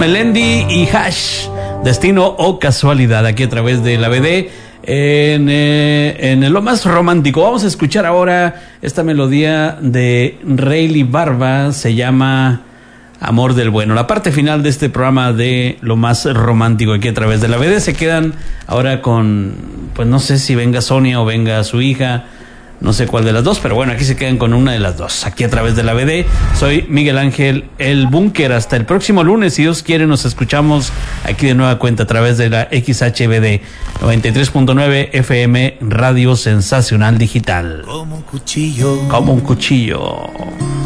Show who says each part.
Speaker 1: Melendi y Hash, Destino o Casualidad, aquí a través de la BD en lo más romántico. Vamos a escuchar ahora esta melodía de Rayleigh Barba, se llama Amor del Bueno. La parte final de este programa de lo más romántico aquí a través de la BD. Se quedan ahora con, pues no sé si venga Sonia o venga su hija, no sé cuál de las dos, pero bueno, aquí se quedan con una de las dos, aquí a través de la BD. Soy Miguel Ángel, el Búnker. Hasta el próximo lunes, si Dios quiere, nos escuchamos aquí de nueva cuenta a través de la XHBD 93.9 FM, Radio Sensacional Digital.
Speaker 2: Como un cuchillo.
Speaker 1: Como un cuchillo.